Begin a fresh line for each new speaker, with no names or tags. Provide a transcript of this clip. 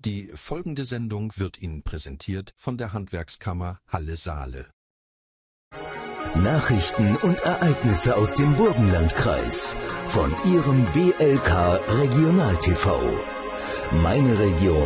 Die folgende Sendung wird Ihnen präsentiert von der Handwerkskammer Halle-Saale.
Nachrichten und Ereignisse aus dem Burgenlandkreis von Ihrem WLK Regional TV. Meine Region.